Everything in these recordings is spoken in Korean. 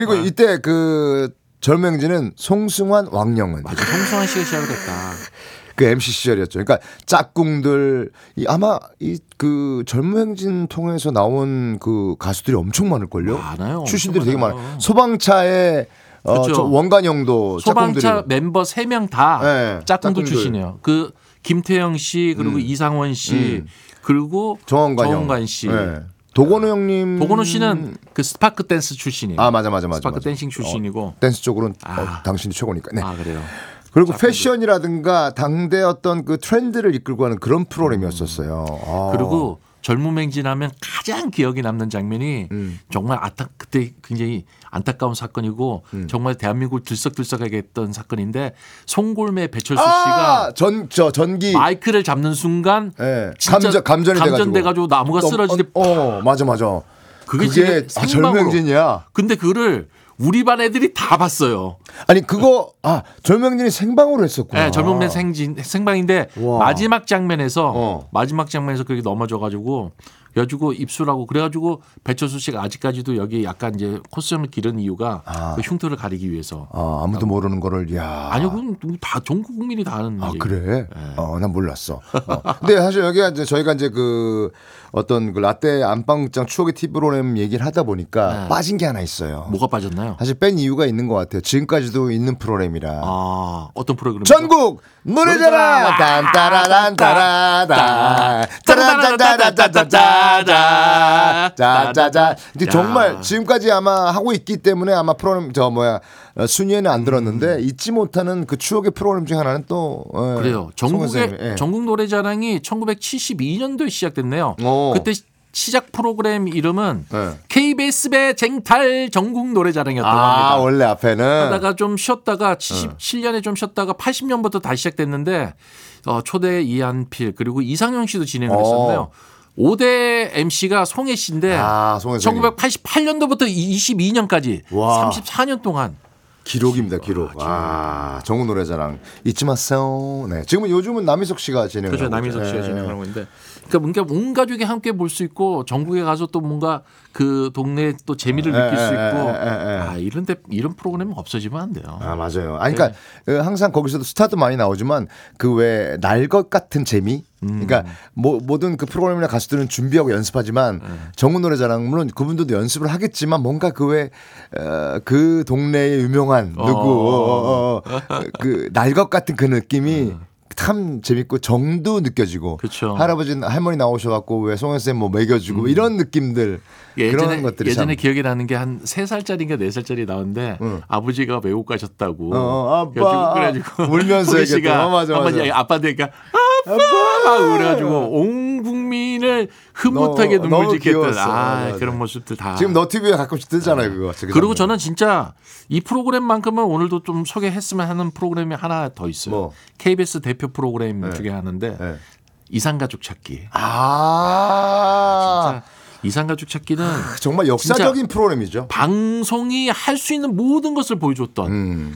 그리고 이때 그 젊은지는 송승환, 왕영은. 맞아, 송승환 씨가 시작을 했다. 그 MC 시절이었죠. 그러니까 짝꿍들 아마 이 그 젊은행진 통해서 나온 그 가수들이 엄청 많을걸요. 많아요. 출신들이 되게 많아요. 소방차의 그렇죠. 원관영도 소방차 짝꿍들이. member 3명 다 네, 짝꿍들 짝꿍들. 출신이에요. 그 김태형 씨 그리고 이상원 씨 그리고 정원관 씨. 네. 도건우 형님. 도건우 씨는 그 스파크 댄스 출신이에요. 아 맞아. 스파크 댄싱 출신이고. 댄스 쪽으로는 당신이 최고니까. 네. 아 그래요. 그리고 패션이라든가 당대 어떤 그 트렌드를 이끌고 가는 그런 프로그램이었었어요. 그리고 젊은맹진하면 가장 기억에 남는 장면이 정말 그때 굉장히 안타까운 사건이고 정말 대한민국을 들썩들썩하게 했던 사건인데 송골매 배철수 씨가 전기 마이크를 잡는 순간 네. 진짜 감전돼가지고 나무가 쓰러질 때 맞아. 그게 젊은맹진이야. 근데 그거를 우리 반 애들이 다 봤어요. 아니 그거 젊은맹진이 생방으로 했었구나. 네, 젊은맹진 생방인데 와. 마지막 장면에서 그렇게 넘어져가지고 입술하고 그래가지고 배철수 씨가 아직까지도 여기 약간 이제 콧수염을 기른 이유가 그 흉터를 가리기 위해서. 아무도 모르는 거를 야. 아니요, 그건 다 전국 국민이 다 아는 얘기. 그래? 네. 난 몰랐어. 근데 사실 여기가 이제 저희가 이제 그 어떤 그 라떼 안방극장 추억의 TV 프로그램 얘기를 하다 보니까 빠진 게 하나 있어요. 뭐가 빠졌나요? 사실 뺀 이유가 있는 것 같아요. 지금까지도 있는 프로그램이라. 어떤 프로그램? 전국 노래자랑 딴따라란따라다 짜자자자자자자자자. 이제 정말 지금까지 아마 하고 있기 때문에 아마 프로그램 순위에는 안 들었는데 잊지 못하는 그 추억의 프로그램 중 하나는 또 그래요. 전국 노래자랑이 1972년도에 시작됐네요. 그때 시작 프로그램 이름은 KBS 배 쟁탈 전국 노래자랑이었다고 합니다. 원래 앞에는 하다가 좀 쉬었다가 77년에 좀 쉬었다가 80년부터 다시 시작됐는데 초대 이한필 그리고 이상형 씨도 진행을 했었는데요. 5대 MC가 송혜 씨인데 1988년도부터 22년까지 34년 동안 기록입니다. 기록. 전국 노래자랑 잊지 마세요. 네. 요즘은 남희석 씨가 진행을 그렇죠. 하고 남희석 씨가 진행하고 있는데 그러니까 뭔가 온 가족이 함께 볼 수 있고 전국에 가서 또 뭔가 그 동네 또 재미를 느낄 수 있고 이런 프로그램은 없어지면 안 돼요. 맞아요. 그러니까 항상 거기서도 스타도 많이 나오지만 그 왜 날 것 같은 재미. 그러니까 모든 그 프로그램이나 가수들은 준비하고 연습하지만 전국 노래자랑 물론 그분들도 연습을 하겠지만 뭔가 그 외 그 동네의 유명한 누구 그 날 것 같은 그 느낌이 참 재밌고 정도 느껴지고 그쵸. 할아버지 할머니 나오셔갖고 왜 송혜쌤 뭐 먹여주고 이런 느낌들 그런 것들이 예전에 기억이 나는 게 한 3살짜리인가 4살짜리 나오는데 아버지가 외국 가셨다고 아빠 그래가지고 울면서 얘기했다. 맞아. 아빠한테 아빠 그래가지고 온 국민을 흐뭇하게 눈물 짓겠던 그런 모습들 다 지금 너튜브에 가끔씩 뜨잖아요. 그거. 그리고 저는 진짜 이 프로그램만큼은 오늘도 좀 소개했으면 하는 프로그램이 하나 더 있어요. KBS 대표 프로그램 중에 하나인데 이산가족 찾기. 진짜 이산가족 찾기는 정말 역사적인 프로그램이죠. 방송이 할 수 있는 모든 것을 보여줬던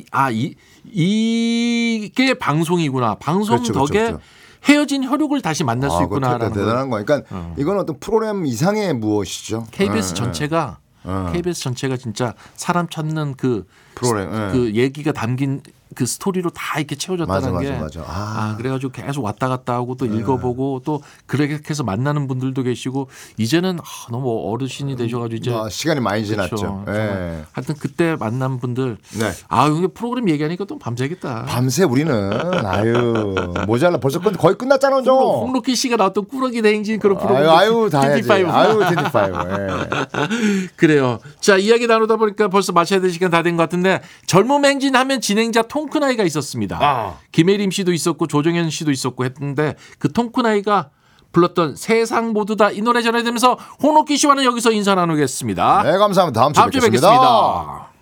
이게 방송이구나. 방송 덕에 헤어진 혈육을 다시 만날 수 있구나라는 대단한 거. 그러니까 이건 어떤 프로그램 이상의 무엇이죠. KBS 전체가 진짜 사람 찾는 그 프로그램 그 얘기가 담긴 그 스토리로 다 이렇게 채워졌다는 게 그래가지고 계속 왔다 갔다 하고 또 읽어보고 또 그렇게 해서 만나는 분들도 계시고 이제는 너무 어르신이 되셔가지고 이제 시간이 많이 지났죠. 하여튼 그때 만난 분들 이게 프로그램m 얘기하니까 또 밤새겠다. 밤새 우리는 모자라 벌써 거의 끝났잖아. 홍록기 씨가 나왔던 꾸러기 대행진 그런 프로그램. 다 해야지. 25. 그래요. 자, 이야기 나누다 보니까 벌써 마쳐야 될 시간 다 된 것 같은데 젊은맹진 하면 진행자 통큰아이가 있었습니다. 김혜림 씨도 있었고 조정현 씨도 있었고 했는데 그 통큰아이가 불렀던 세상 모두 다 이 노래 전해드리면서 홍록기 씨와는 여기서 인사 나누겠습니다. 네, 감사합니다. 다음 주에 뵙겠습니다.